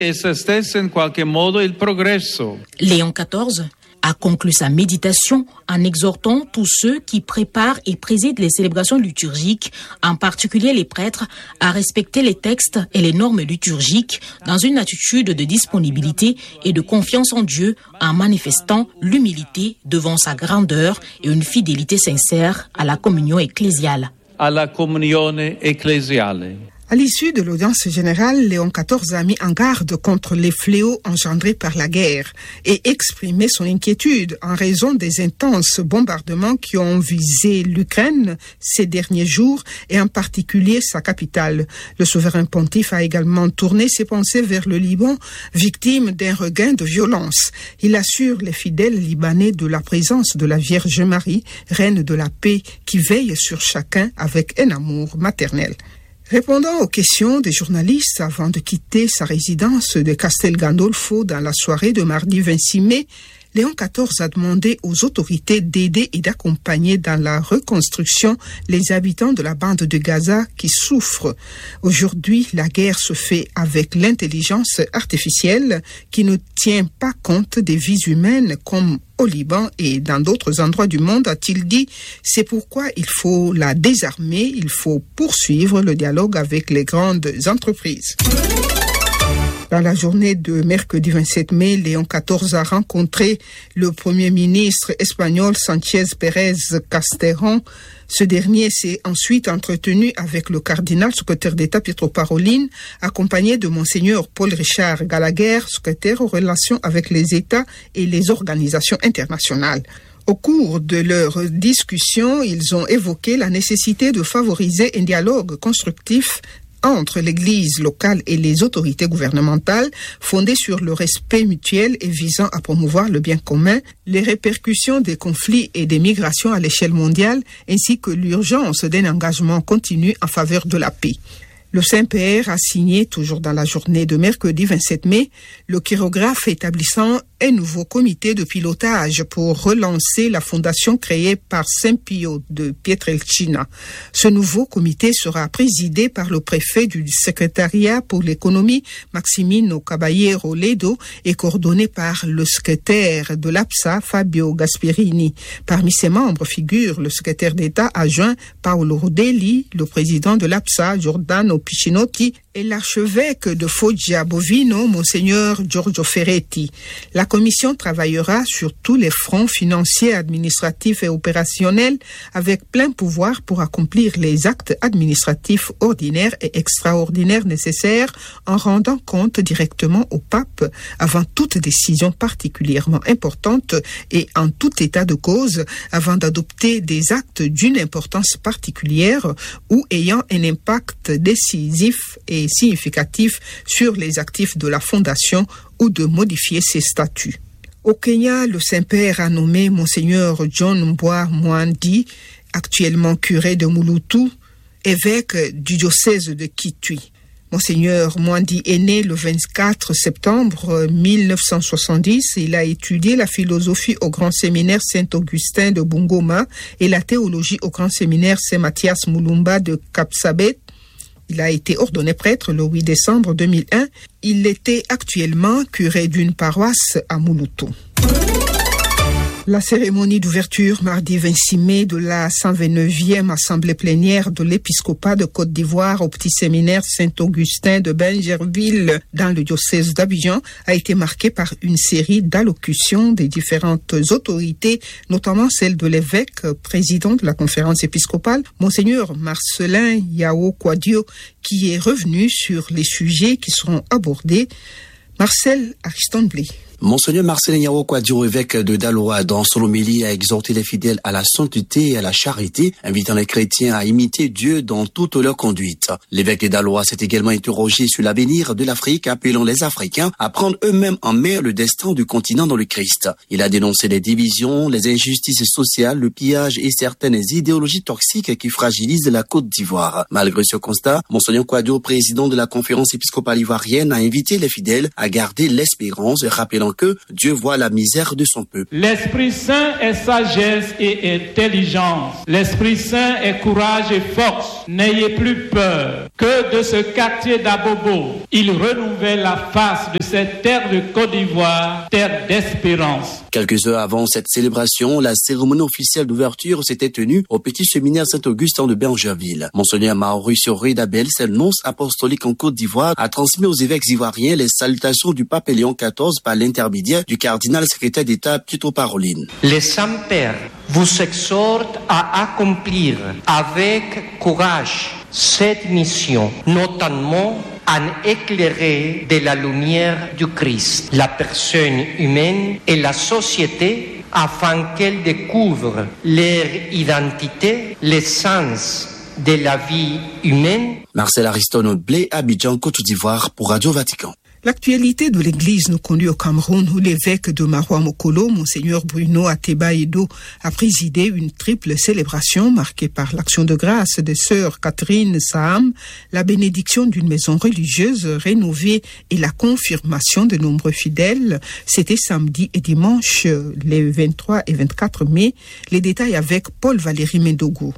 e se stesse in qualche modo il progresso. Léon XIV a conclu sa méditation en exhortant tous ceux qui préparent et président les célébrations liturgiques, en particulier les prêtres, à respecter les textes et les normes liturgiques dans une attitude de disponibilité et de confiance en Dieu, en manifestant l'humilité devant sa grandeur et une fidélité sincère à la communion ecclésiale. Alla comunione ecclesiale. À l'issue de l'audience générale, Léon XIV a mis en garde contre les fléaux engendrés par la guerre et exprimé son inquiétude en raison des intenses bombardements qui ont visé l'Ukraine ces derniers jours et en particulier sa capitale. Le souverain pontife a également tourné ses pensées vers le Liban, victime d'un regain de violence. Il assure les fidèles libanais de la présence de la Vierge Marie, reine de la paix, qui veille sur chacun avec un amour maternel. Répondant aux questions des journalistes avant de quitter sa résidence de Castel Gandolfo dans la soirée de mardi 26 mai, Léon XIV a demandé aux autorités d'aider et d'accompagner dans la reconstruction les habitants de la bande de Gaza qui souffrent. Aujourd'hui, la guerre se fait avec l'intelligence artificielle qui ne tient pas compte des vies humaines comme au Liban et dans d'autres endroits du monde, a-t-il dit. C'est pourquoi il faut la désarmer, il faut poursuivre le dialogue avec les grandes entreprises. Dans la journée de mercredi 27 mai, Léon XIV a rencontré le Premier ministre espagnol Sánchez Pérez Castellón. Ce dernier s'est ensuite entretenu avec le cardinal secrétaire d'État Pietro Parolin, accompagné de Monseigneur Paul-Richard Gallagher, secrétaire aux relations avec les États et les organisations internationales. Au cours de leur discussion, ils ont évoqué la nécessité de favoriser un dialogue constructif entre l'Église locale et les autorités gouvernementales, fondée sur le respect mutuel et visant à promouvoir le bien commun, les répercussions des conflits et des migrations à l'échelle mondiale, ainsi que l'urgence d'un engagement continu en faveur de la paix. Le Saint-Père a signé, toujours dans la journée de mercredi 27 mai, le chirographe établissant un nouveau comité de pilotage pour relancer la fondation créée par Saint Pio de Pietrelcina. Ce nouveau comité sera présidé par le préfet du secrétariat pour l'économie, Maximino Caballero Ledo, et coordonné par le secrétaire de l'APSA, Fabio Gasperini. Parmi ses membres figurent le secrétaire d'État adjoint Paolo Rudelli, le président de l'APSA, Giordano Piccinotti, et l'archevêque de Foggia Bovino, Monseigneur Giorgio Ferretti. La commission travaillera sur tous les fronts financiers, administratifs et opérationnels avec plein pouvoir pour accomplir les actes administratifs ordinaires et extraordinaires nécessaires en rendant compte directement au pape avant toute décision particulièrement importante et en tout état de cause avant d'adopter des actes d'une importance particulière ou ayant un impact décisif et significatif sur les actifs de la fondation ou de modifier ses statuts. Au Kenya, le Saint-Père a nommé Monseigneur John Mbwa Mwandi, actuellement curé de Mulutu, évêque du diocèse de Kitui. Monseigneur Mwandi est né le 24 septembre 1970. Il a étudié la philosophie au Grand Séminaire Saint-Augustin de Bungoma et la théologie au Grand Séminaire Saint-Mathias Mulumba de Kapsabet. Il a été ordonné prêtre le 8 décembre 2001. Il était actuellement curé d'une paroisse à Mulutu. La cérémonie d'ouverture mardi 26 mai de la 129e assemblée plénière de l'épiscopat de Côte d'Ivoire au petit séminaire Saint-Augustin de Bingerville dans le diocèse d'Abidjan a été marquée par une série d'allocutions des différentes autorités, notamment celle de l'évêque président de la conférence épiscopale, Monseigneur Marcelin Yao Kwadio, qui est revenu sur les sujets qui seront abordés. Marcel Ariston-Blé. Monseigneur Marcelin Yao Kwadio, évêque de Daloa, dans son homélie, a exhorté les fidèles à la sainteté et à la charité, invitant les chrétiens à imiter Dieu dans toute leur conduite. L'évêque de Daloa s'est également interrogé sur l'avenir de l'Afrique, appelant les Africains à prendre eux-mêmes en main le destin du continent dans le Christ. Il a dénoncé les divisions, les injustices sociales, le pillage et certaines idéologies toxiques qui fragilisent la Côte d'Ivoire. Malgré ce constat, Monseigneur Kwadio, président de la conférence épiscopale ivoirienne, a invité les fidèles à garder l'espérance, rappelant que Dieu voit la misère de son peuple. L'Esprit Saint est sagesse et intelligence. L'Esprit Saint est courage et force. N'ayez plus peur, que de ce quartier d'Abobo, il renouvelle la face de cette terre de Côte d'Ivoire, terre d'espérance. Quelques heures avant cette célébration, la cérémonie officielle d'ouverture s'était tenue au petit séminaire Saint-Augustin de Bergerville. Monseigneur Mauricio Redabel, nonce apostolique en Côte d'Ivoire, a transmis aux évêques ivoiriens les salutations du pape Léon XIV par l'intermédiaire du cardinal secrétaire d'État Pietro Parolin. Les saints pères vous exhortent à accomplir avec courage cette mission, notamment en éclairer de la lumière du Christ la personne humaine et la société afin qu'elles découvrent leur identité, l'essence de la vie humaine. Marcel Ariston Blé, Abidjan, Côte d'Ivoire pour Radio Vatican. L'actualité de l'Église nous conduit au Cameroun où l'évêque de Maroua Mokolo, Monseigneur Bruno Ateba Edo, a présidé une triple célébration marquée par l'action de grâce des sœurs Catherine Saham, la bénédiction d'une maison religieuse rénovée et la confirmation de nombreux fidèles. C'était samedi et dimanche, les 23 et 24 mai. Les détails avec Paul-Valéry Mendogo.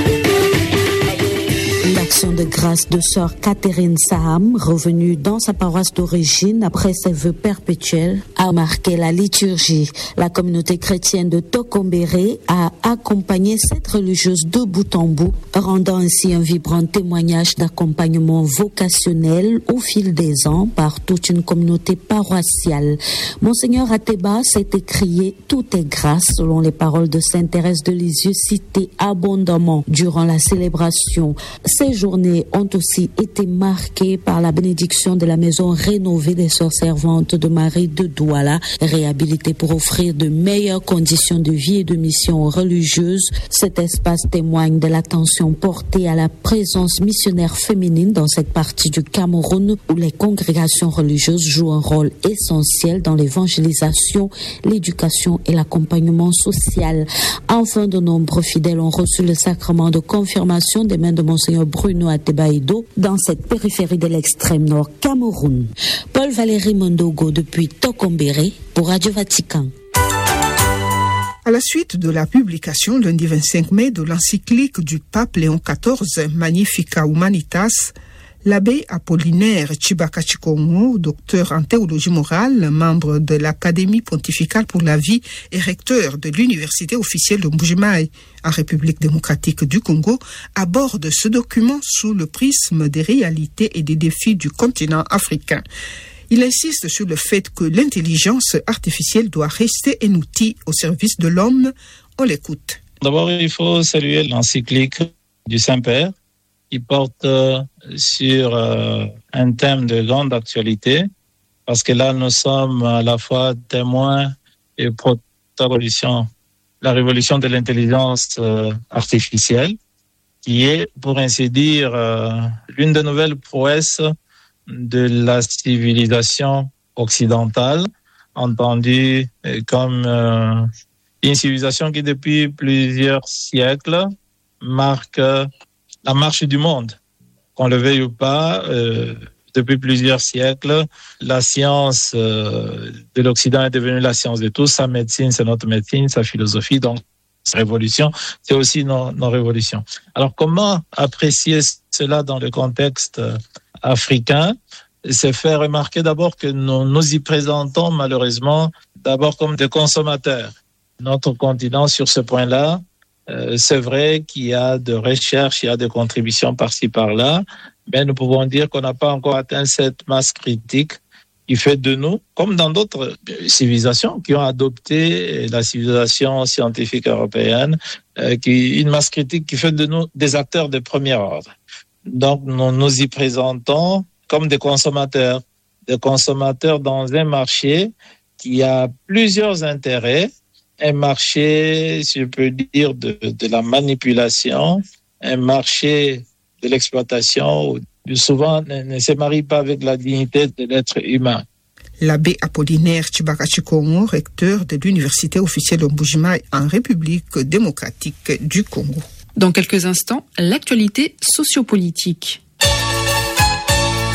L'action de grâce de sœur Catherine Saham, revenue dans sa paroisse d'origine après ses vœux perpétuels, a marqué la liturgie. La communauté chrétienne de Tokombéré a accompagné cette religieuse de bout en bout, rendant ainsi un vibrant témoignage d'accompagnement vocationnel au fil des ans par toute une communauté paroissiale. Monseigneur Ateba s'est écrié « Tout est grâce » selon les paroles de Sainte Thérèse de Lisieux citées abondamment durant la célébration. Ces journées ont aussi été marquées par la bénédiction de la maison rénovée des sœurs servantes de Marie de Douala, réhabilitée pour offrir de meilleures conditions de vie et de mission aux religieuses. Cet espace témoigne de l'attention portée à la présence missionnaire féminine dans cette partie du Cameroun où les congrégations religieuses jouent un rôle essentiel dans l'évangélisation, l'éducation et l'accompagnement social. Enfin, de nombreux fidèles ont reçu le sacrement de confirmation des mains de Monseigneur Bruno Ateba Edo dans cette périphérie de l'extrême nord Cameroun. Paul-Valéry Mendogo depuis Tokombéré pour Radio Vatican. À la suite de la publication lundi 25 mai de l'encyclique du pape Léon XIV Magnificat Humanitas, l'abbé Apollinaire Chibaka-Chikongo, docteur en théologie morale, membre de l'Académie pontificale pour la vie et recteur de l'Université officielle de Mbujimaï en République démocratique du Congo, aborde ce document sous le prisme des réalités et des défis du continent africain. Il insiste sur le fait que l'intelligence artificielle doit rester un outil au service de l'homme. On l'écoute. D'abord, il faut saluer l'encyclique du Saint-Père. Il porte sur un thème de grande actualité, parce que là, nous sommes à la fois témoins et protagonistes la révolution de l'intelligence artificielle, qui est, pour ainsi dire, l'une des nouvelles prouesses de la civilisation occidentale, entendue comme une civilisation qui, depuis plusieurs siècles, marque la marche du monde. Qu'on le veuille ou pas, depuis plusieurs siècles, la science de l'Occident est devenue la science de tous. Sa médecine, c'est notre médecine, sa philosophie, donc sa révolution, c'est aussi nos révolutions. Alors, comment apprécier cela dans le contexte africain? C'est faire remarquer d'abord que nous y présentons malheureusement d'abord comme des consommateurs. Notre continent, sur ce point-là, c'est vrai qu'il y a de recherches, il y a des contributions par-ci, par-là, mais nous pouvons dire qu'on n'a pas encore atteint cette masse critique qui fait de nous, comme dans d'autres civilisations qui ont adopté la civilisation scientifique européenne, une masse critique qui fait de nous des acteurs de premier ordre. Donc nous y présentons comme des consommateurs dans un marché qui a plusieurs intérêts. Un marché, si je peux dire, de la manipulation, un marché de l'exploitation, qui souvent ne se marie pas avec la dignité de l'être humain. L'abbé Apollinaire Chibaka-Chikongo, recteur de l'Université officielle de Mbujimaï en République démocratique du Congo. Dans quelques instants, l'actualité sociopolitique.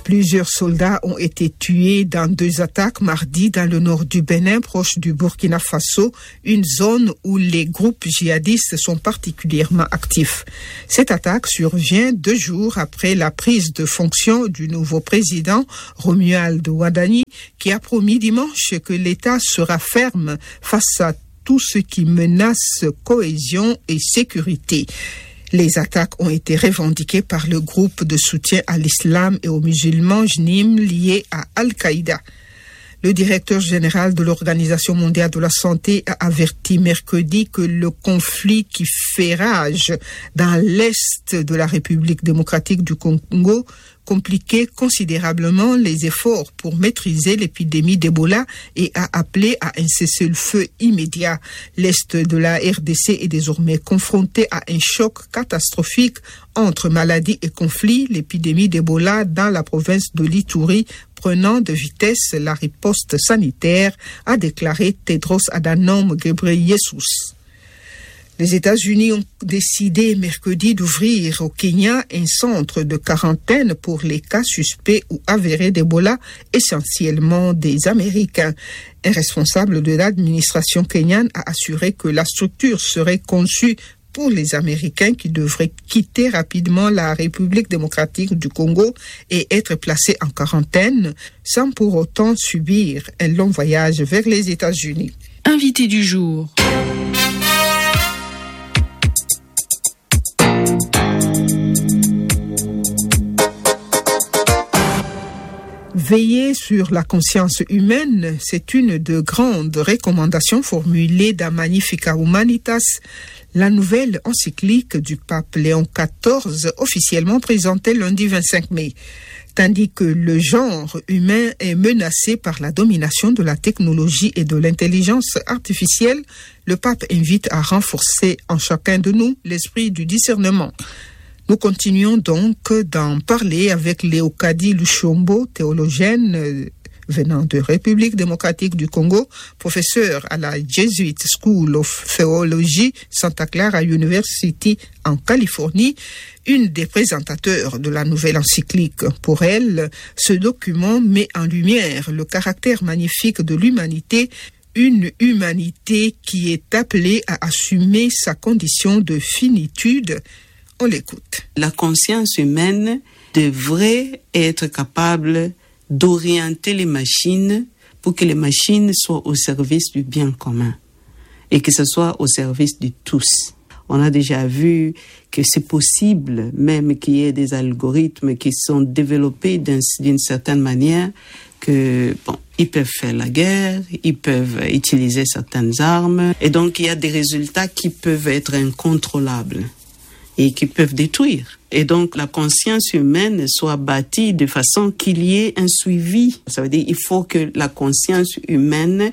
Plusieurs soldats ont été tués dans 2 attaques mardi dans le nord du Bénin, proche du Burkina Faso, une zone où les groupes djihadistes sont particulièrement actifs. Cette attaque survient 2 jours après la prise de fonction du nouveau président, Romuald Wadani, qui a promis dimanche que l'État sera ferme face à tout ce qui menace cohésion et sécurité. Les attaques ont été revendiquées par le groupe de soutien à l'islam et aux musulmans JNIM lié à Al-Qaïda. Le directeur général de l'Organisation mondiale de la santé a averti mercredi que le conflit qui fait rage dans l'est de la République démocratique du Congo compliquait considérablement les efforts pour maîtriser l'épidémie d'Ebola et a appelé à un cessez-le-feu immédiat. L'est de la RDC est désormais confronté à un choc catastrophique entre maladie et conflit. L'épidémie d'Ebola dans la province de l'Ituri prenant de vitesse la riposte sanitaire, a déclaré Tedros Adhanom Ghebreyesus. Les États-Unis ont décidé mercredi d'ouvrir au Kenya un centre de quarantaine pour les cas suspects ou avérés d'Ebola, essentiellement des Américains. Un responsable de l'administration kenyane a assuré que la structure serait conçue pour les Américains qui devraient quitter rapidement la République démocratique du Congo et être placés en quarantaine sans pour autant subir un long voyage vers les États-Unis. Invité du jour. Veiller sur la conscience humaine, c'est une de grandes recommandations formulées dans Magnificat Humanitas, la nouvelle encyclique du pape Léon XIV, officiellement présentée lundi 25 mai. Tandis que le genre humain est menacé par la domination de la technologie et de l'intelligence artificielle, le pape invite à renforcer en chacun de nous l'esprit du discernement. Nous continuons donc d'en parler avec Léocadie Luchombo, théologienne venant de République démocratique du Congo, professeur à la Jesuit School of Theology Santa Clara University en Californie, une des présentateurs de la nouvelle encyclique. Pour elle, ce document met en lumière le caractère magnifique de l'humanité, une humanité qui est appelée à assumer sa condition de finitude. On l'écoute. La conscience humaine devrait être capable d'orienter les machines pour que les machines soient au service du bien commun et que ce soit au service de tous. On a déjà vu que c'est possible, même qu'il y ait des algorithmes qui sont développés d'une certaine manière, que ils peuvent faire la guerre, ils peuvent utiliser certaines armes, et donc il y a des résultats qui peuvent être incontrôlables et qui peuvent détruire. Et donc, la conscience humaine soit bâtie de façon qu'il y ait un suivi. Ça veut dire qu'il faut que la conscience humaine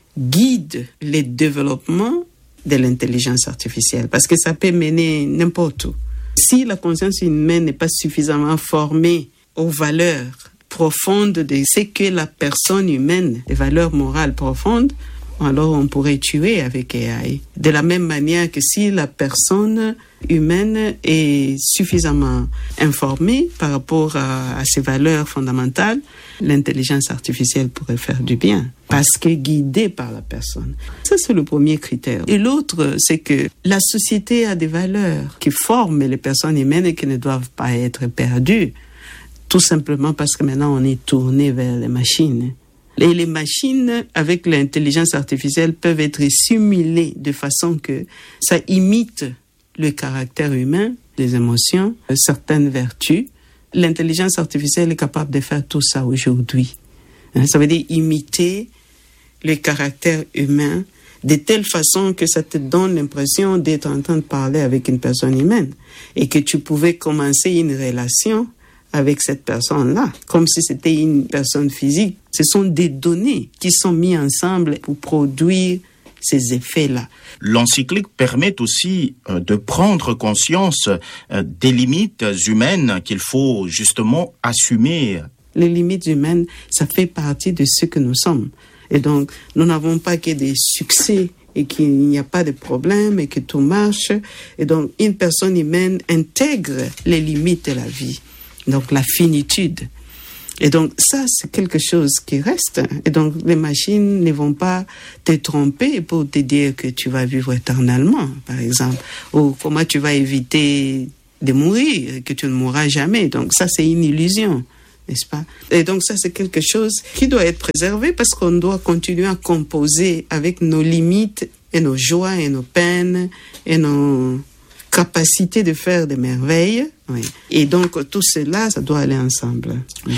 guide les développements de l'intelligence artificielle, parce que ça peut mener n'importe où. Si la conscience humaine n'est pas suffisamment formée aux valeurs profondes de ce que la personne humaine, des valeurs morales profondes, alors on pourrait tuer avec AI. De la même manière que si la personne humaine est suffisamment informée par rapport à ses valeurs fondamentales, l'intelligence artificielle pourrait faire du bien, parce qu'elle est guidée par la personne. Ça, c'est le premier critère. Et l'autre, c'est que la société a des valeurs qui forment les personnes humaines et qui ne doivent pas être perdues, tout simplement parce que maintenant on est tourné vers les machines. Et les machines, avec l'intelligence artificielle, peuvent être simulées de façon que ça imite le caractère humain, les émotions, certaines vertus. L'intelligence artificielle est capable de faire tout ça aujourd'hui. Ça veut dire imiter le caractère humain de telle façon que ça te donne l'impression d'être en train de parler avec une personne humaine et que tu pouvais commencer une relation avec cette personne-là, comme si c'était une personne physique. Ce sont des données qui sont mises ensemble pour produire ces effets-là. L'encyclique permet aussi de prendre conscience des limites humaines qu'il faut justement assumer. Les limites humaines, ça fait partie de ce que nous sommes. Et donc, nous n'avons pas que des succès et qu'il n'y a pas de problème et que tout marche. Et donc, une personne humaine intègre les limites de la vie. Donc, la finitude. Et donc, ça, c'est quelque chose qui reste. Et donc, les machines ne vont pas te tromper pour te dire que tu vas vivre éternellement, par exemple. Ou comment tu vas éviter de mourir, que tu ne mourras jamais. Donc, ça, c'est une illusion, n'est-ce pas? Et donc, ça, c'est quelque chose qui doit être préservé parce qu'on doit continuer à composer avec nos limites et nos joies et nos peines et nos capacité de faire des merveilles. Oui. Et donc, tout cela, ça doit aller ensemble.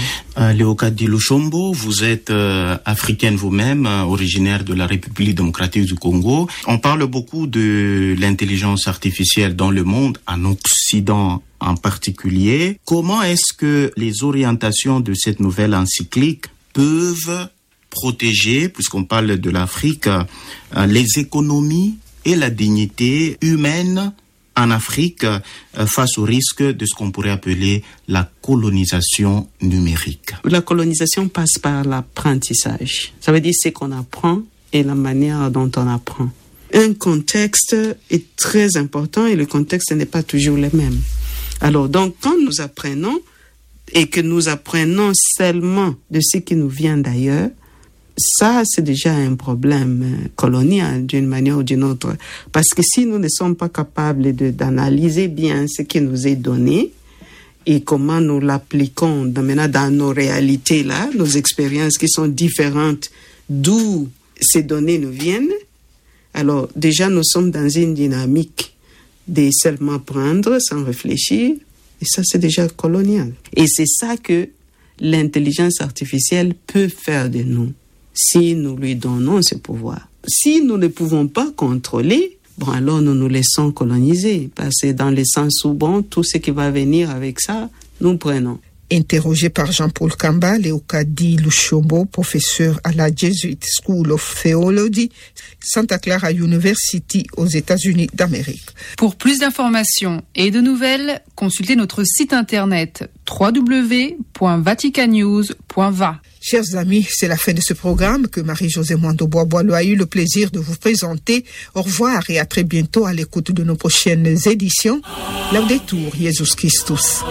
Léocadie Lushombo, vous êtes africaine vous-même, originaire de la République démocratique du Congo. On parle beaucoup de l'intelligence artificielle dans le monde, en Occident en particulier. Comment est-ce que les orientations de cette nouvelle encyclique peuvent protéger, puisqu'on parle de l'Afrique, les économies et la dignité humaine en Afrique face au risque de ce qu'on pourrait appeler la colonisation numérique? La colonisation passe par l'apprentissage. Ça veut dire ce qu'on apprend et la manière dont on apprend. Un contexte est très important et le contexte n'est pas toujours le même. Alors, donc, quand nous apprenons et que nous apprenons seulement de ce qui nous vient d'ailleurs, ça, c'est déjà un problème colonial d'une manière ou d'une autre. Parce que si nous ne sommes pas capables d'analyser bien ce qui nous est donné et comment nous l'appliquons maintenant dans nos réalités, là, nos expériences qui sont différentes d'où ces données nous viennent, alors déjà nous sommes dans une dynamique de seulement prendre sans réfléchir. Et ça, c'est déjà colonial. Et c'est ça que l'intelligence artificielle peut faire de nous, si nous lui donnons ce pouvoir. Si nous ne pouvons pas contrôler, bon, alors nous nous laissons coloniser. Parce que dans le sens où, bon, tout ce qui va venir avec ça, nous prenons. Interrogé par Jean-Paul Kamba, Léocadie Lushombo, professeur à la Jesuit School of Theology, Santa Clara University aux États-Unis d'Amérique. Pour plus d'informations et de nouvelles, consultez notre site internet www.vaticannews.va. Chers amis, c'est la fin de ce programme que Marie-Josée Mwando-Bois-Boileau a eu le plaisir de vous présenter. Au revoir et à très bientôt à l'écoute de nos prochaines éditions. Laudetur Jesus Christus.